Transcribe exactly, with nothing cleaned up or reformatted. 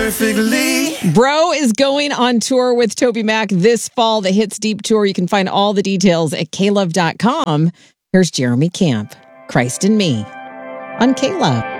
perfectly. Bro is going on tour with TobyMac this fall, the Hits Deep Tour. You can find all the details at K Love dot com. Here's Jeremy Camp, Christ in Me, on K-Love.